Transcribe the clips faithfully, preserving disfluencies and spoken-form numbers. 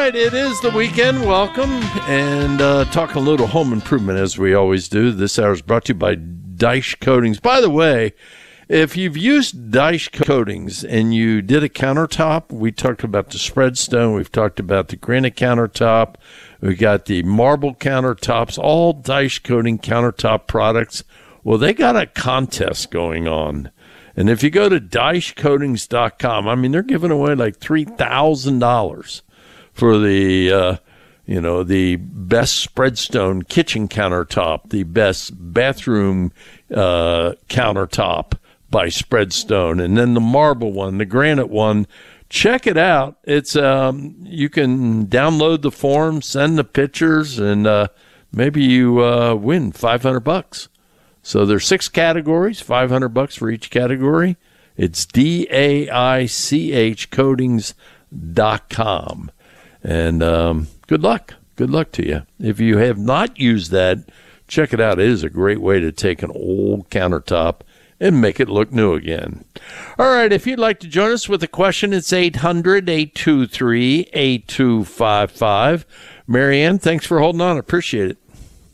right, it is the weekend. Welcome. And uh, talking a little home improvement as we always do. This hour is brought to you by Dyche Coatings. By the way, if you've used Dyche Coatings and you did a countertop, we talked about the spread stone. We've talked about the granite countertop. We got the marble countertops, all Dyche Coating countertop products. Well, they got a contest going on. And if you go to dyche coatings dot com, I mean, they're giving away like three thousand dollars for the, uh, you know, the best spreadstone kitchen countertop, the best bathroom uh, countertop by Spreadstone, and then the marble one, the granite one. Check it out. It's um, you can download the form, send the pictures, and uh, maybe you uh, win five hundred bucks. So there's six categories, five hundred bucks for each category. It's D A I C H coatings dot com. And um, good luck. Good luck to you. If you have not used that, check it out. It is a great way to take an old countertop and make it look new again. All right, if you'd like to join us with a question, it's eight hundred, eight two three, eight two five five. Marianne, thanks for holding on. I appreciate it.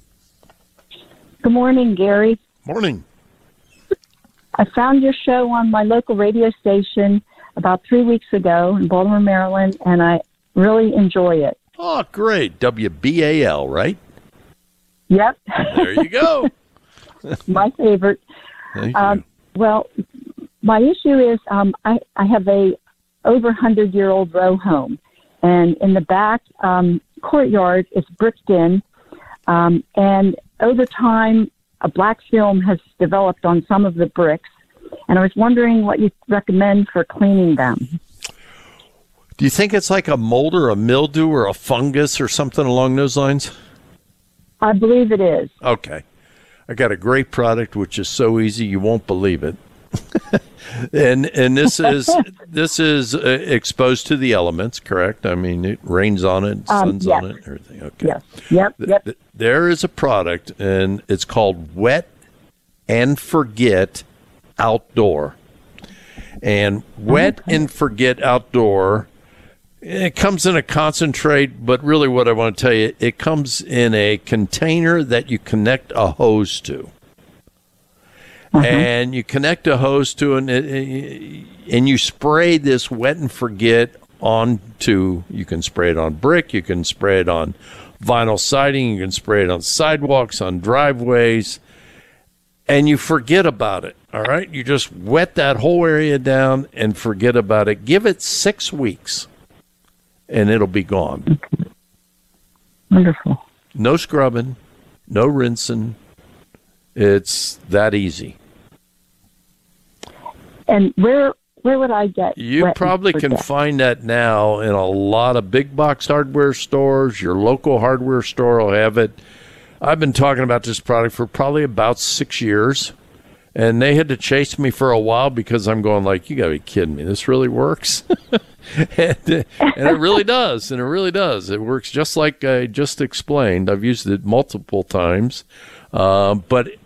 Good morning, Gary. Morning. I found your show on my local radio station about three weeks ago in Baltimore, Maryland, and I really enjoy it. Oh, great. W B A L, right? Yep. There you go. My favorite. Thank um, you. Well, my issue is um, I, I have a over one hundred year old row home, and in the back um, courtyard is bricked in, um, and over time a black film has developed on some of the bricks, and I was wondering what you recommend for cleaning them. Do you think it's like a mold or a mildew or a fungus or something along those lines? I believe it is. Okay. I got a great product which is so easy you won't believe it. and and this is this is uh, exposed to the elements, correct? I mean, it rains on it, sun's um, yes. on it, and everything. Okay. Yes. Yep. Yep. Th- there is a product, and it's called Wet and Forget Outdoor. And Wet okay. and Forget Outdoor, it comes in a concentrate, but really what I want to tell you, it comes in a container that you connect a hose to. Uh-huh. And you connect a hose to it, and you spray this Wet and Forget onto, you can spray it on brick, you can spray it on vinyl siding, you can spray it on sidewalks, on driveways, and you forget about it, all right? You just wet that whole area down and forget about it. Give it six weeks, and it'll be gone. Okay. Wonderful. No scrubbing, no rinsing. It's that easy. And where where would I get? You probably can find that now in a lot of big box hardware stores. Your local hardware store will have it. I've been talking about this product for probably about six years, and they had to chase me for a while because I'm going like, you got to be kidding me. This really works? and, and it really does, and it really does. It works just like I just explained. I've used it multiple times. Uh, but